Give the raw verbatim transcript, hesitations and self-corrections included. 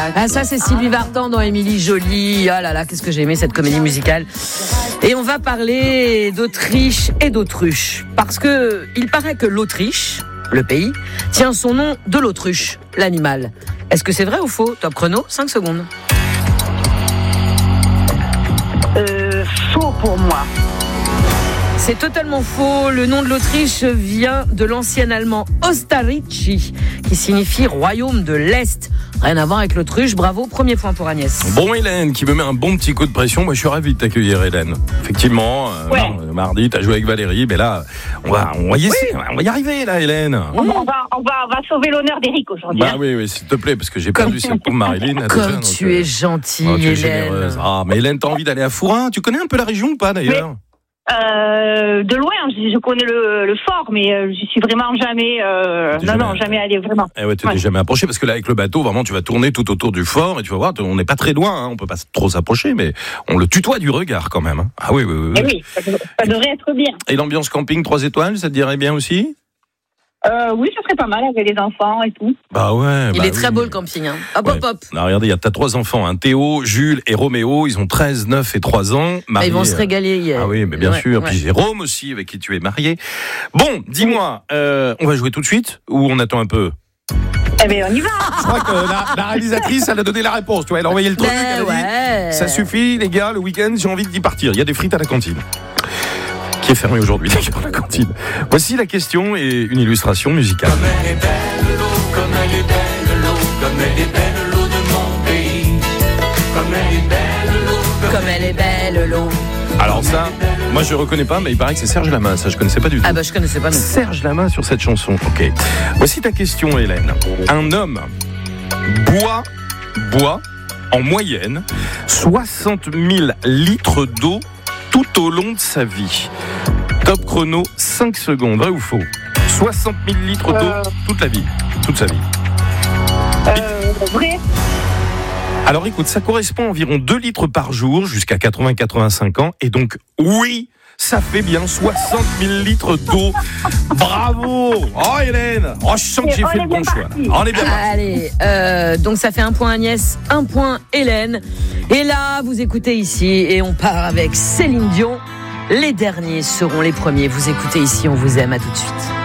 spectacle. Ah, ça, c'est Sylvie Vartan dans Émilie Jolie. Ah là là, qu'est-ce que j'ai aimé cette comédie musicale. Et on va parler d'Autriche et d'Autruche. Parce que il paraît que l'Autriche, le pays, tient son nom de l'autruche, l'animal. Est-ce que c'est vrai ou faux? Top chrono, cinq secondes. Euh, faux pour moi. C'est totalement faux. Le nom de l'Autriche vient de l'ancien allemand Ostarrîchi, qui signifie royaume de l'Est. Rien à voir avec l'Autruche. Bravo, premier point pour Agnès. Bon, Hélène, qui me met un bon petit coup de pression. Moi, je suis ravi de t'accueillir, Hélène. Effectivement, euh, ouais. mar- mardi, t'as joué avec Valérie, mais là, on va, on va y, oui. on va y arriver, là, Hélène. On va, on va, on va, on va sauver l'honneur d'Éric aujourd'hui. Bah hein. oui, oui, s'il te plaît, parce que j'ai perdu cette pauvre Marilyn. Comme déjà, tu donc, es euh, gentille, oh, tu es Hélène. généreuse. Ah, mais Hélène, t'as envie d'aller à Fourin? Tu connais un peu la région ou pas, d'ailleurs? Euh, de loin, je, je connais le, le fort, mais euh, je suis vraiment jamais, euh, non, jamais non, jamais allé vraiment. Eh ouais, tu t'es ouais. jamais approché, parce que là, avec le bateau, vraiment, tu vas tourner tout autour du fort, et tu vas voir, on n'est pas très loin, hein, on peut pas trop s'approcher, mais on le tutoie du regard, quand même. Hein. Ah oui, oui, oui. Eh oui, ça, ça devrait être bien. Et l'ambiance camping trois étoiles, ça te dirait bien aussi? Euh, oui, ça serait pas mal avec les enfants et tout. Bah ouais. Il bah est très oui. beau le camping. Hein. Hop, Ouais. hop, hop. Non, regardez, il y a t'as trois enfants, hein, Théo, Jules et Roméo. Ils ont treize, neuf et trois ans. Marie, Ah, ils vont se régaler. euh, Ah oui, mais bien ouais, sûr. ouais. Puis Jérôme aussi, avec qui tu es marié. Bon, dis-moi, euh, on va jouer tout de suite ou on attend un peu? Eh bien, on y va. Je crois que la, la réalisatrice, elle a donné la réponse. Tu vois, elle a envoyé le truc. Ben Elle a dit, ouais. ça suffit, les gars, le week-end, j'ai envie d'y partir. Il y a des frites à la cantine. Qui est fermée aujourd'hui, d'ailleurs, la cantine. Voici la question et une illustration musicale. Comme elle est belle l'eau, comme elle est belle l'eau, comme elle est belle l'eau de mon pays. Comme elle est belle l'eau, Comme elle est belle, l'eau. Alors ça, moi je reconnais pas, mais il paraît que c'est Serge Lama. Ça, je connaissais pas du tout. Ah bah je connaissais pas non. Serge Lama sur cette chanson. Ok. Voici ta question, Hélène. Un homme boit, boit en moyenne soixante mille litres d'eau tout au long de sa vie. Top chrono, cinq secondes. Vrai ou faux? soixante mille litres d'eau Euh. toute la vie, toute sa vie. Euh, vrai. Alors écoute, ça correspond à environ deux litres par jour jusqu'à quatre-vingts à quatre-vingt-cinq ans. Et donc, oui, ça fait bien soixante mille litres d'eau. Bravo! Oh Hélène! Oh, je sens que j'ai On fait est le bon bien choix. parti. On est bien parti. Allez, euh, donc ça fait un point Agnès, un point Hélène. Et là, vous écoutez ici et on part avec Céline Dion. Les derniers seront les premiers. Vous écoutez ici, on vous aime, à tout de suite.